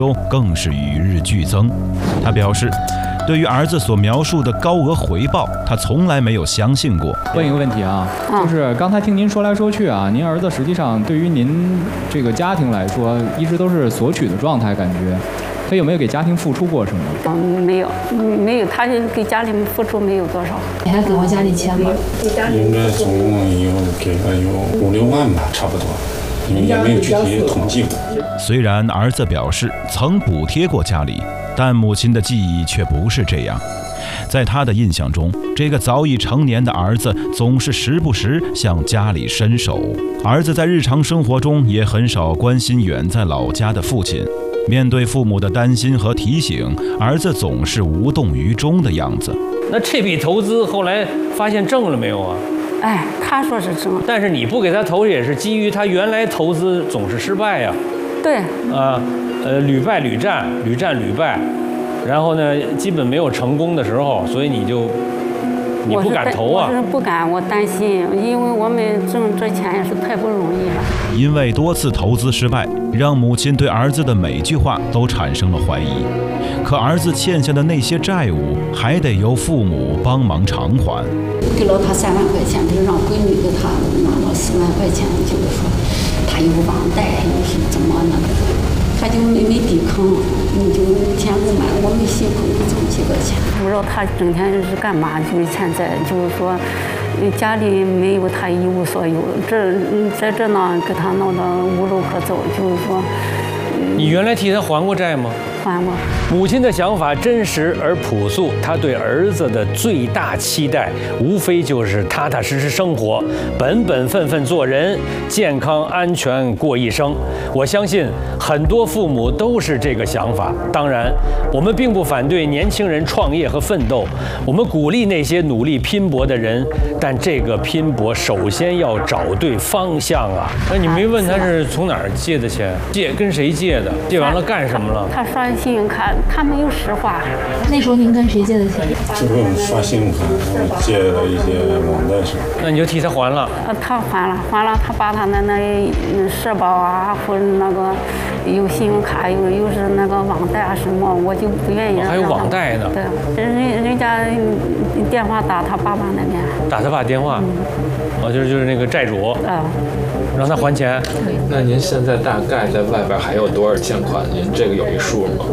中更是与日俱增。他表示，对于儿子所描述的高额回报，他从来没有相信过。 问一个问题啊，就是刚才听您说来说去啊，您儿子实际上对于您这个家庭来说，一直都是索取的状态，感觉他有没有给家庭付出过什么？ 没有，他给家里付出没有多少。 你还给我家里钱吗？ 应该总共有给了有5、6万吧，差不多。也没有具体统计过。 虽然儿子表示曾补贴过家里，但母亲的记忆却不是这样。在他的印象中，这个早已成年的儿子总是时不时向家里伸手。儿子在日常生活中也很少关心远在老家的父亲。面对父母的担心和提醒，儿子总是无动于衷的样子。 那这笔投资后来发现挣了没有啊？ 哎，他说是挣， 但是你不给他投，也是基于他原来投资总是失败呀。 对。 屡败屡战，屡战屡败，然后呢，基本没有成功的时候，所以你不敢投啊。 我是不敢，我担心，因为我们挣这钱也是太不容易了。 因为多次投资失败，让母亲对儿子的每句话都产生了怀疑。可儿子欠下的那些债务，还得由父母帮忙偿还。 给了他3万块钱，就让闺女给他拿了4万块钱，就是说他有网贷，又是怎么那个，他就没抵抗，你就钱不买，我们辛苦挣几个钱。 不知道他整天是干嘛，就是现在就是说，家里没有他一无所有，在这呢给他闹得无路可走，就是说。 你原来替他还过债吗？ 还过。 母亲的想法真实而朴素，她对儿子的最大期待，无非就是踏踏实实生活，本本分分做人，健康安全过一生。我相信很多父母都是这个想法。当然，我们并不反对年轻人创业和奋斗，我们鼓励那些努力拼搏的人，但这个拼搏首先要找对方向啊。那你没问他是从哪儿借的钱？跟谁借的？借完了干什么了？ 他刷信用卡，他没有实话。 那时候您跟谁借的钱？ 就是刷信用卡，然后借了一些网贷什么。 那你就替他还了？ 他还了，他把他的那社保啊，或者那个有信用卡，又是那个网贷啊什么，我就不愿意让他。 还有网贷呢？ 对，人家电话打他爸爸那边。 打他爸电话？就是那个债主。让他还钱。 那您现在大概在外边还有多少欠款？您这个有一数吗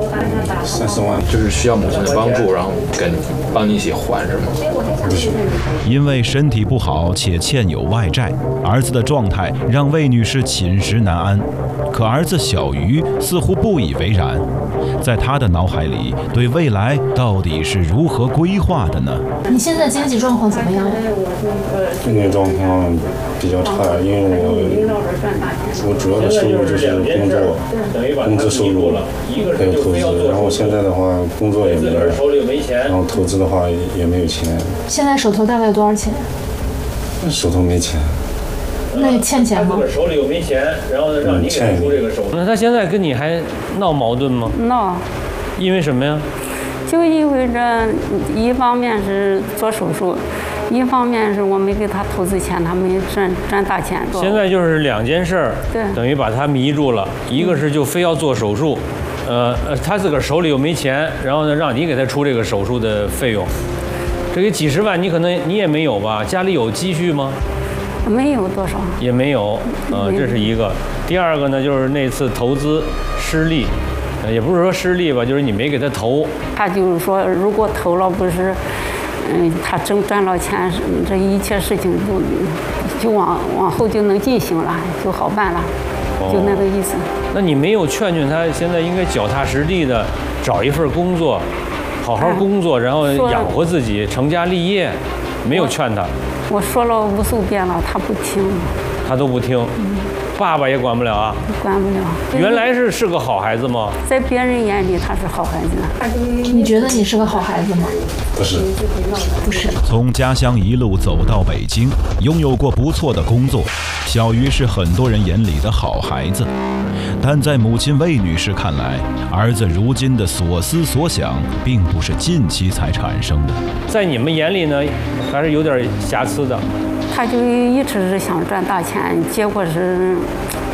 ？30万， 就是需要母亲的帮助，然后帮你一起还是吗？ 不需要。 因为身体不好且欠有外债，儿子的状态让魏女士寝食难安。可儿子小鱼似乎不以为然，在他的脑海里，对未来到底是如何规划的呢？ 你现在经济状况怎么样？ 经济状况比较差，因为我主要的收入就是工资收入，还有投资。然后现在的话，工作也没有，然后投资的话也没有钱。 现在手头大概有多少钱？ 手头没钱。 那你欠钱吗？ 手里又没钱，然后让你给他出这个手。那他现在跟你还闹矛盾吗？ 闹。 因为什么呀？ 就因为这一方面是做手术，一方面是我没给他投资钱，他没赚大钱。 现在就是2件事儿， 对， 等于把他迷住了。一个是就非要做手术，他自个儿手里又没钱，然后呢让你给他出这个手术的费用，这个几10万你可能你也没有吧？家里有积蓄吗？ 没有多少。 也没有，这是一个。第二个呢，就是那次投资失利。也不是说失利吧，就是你没给他投。 他就是说，如果投了，不是，他赚了钱，这一切事情就往后就能进行了，就好办了，就那个意思。 那你没有劝他，现在应该脚踏实地的找一份工作，好好工作，然后养活自己，成家立业，没有劝他。 我说了无数遍了，他不听。 他都不听。爸爸也管不了啊， 管不了。 原来是个好孩子吗？ 在别人眼里他是好孩子。 你觉得你是个好孩子吗？ 不是， 不是。 从家乡一路走到北京，拥有过不错的工作，小鱼是很多人眼里的好孩子。但在母亲魏女士看来，儿子如今的所思所想，并不是近期才产生的。 在你们眼里呢，还是有点瑕疵的。 他就一直是想赚大钱，结果是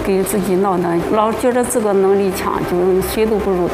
给自己闹的，老觉得自个能力强，就谁都不如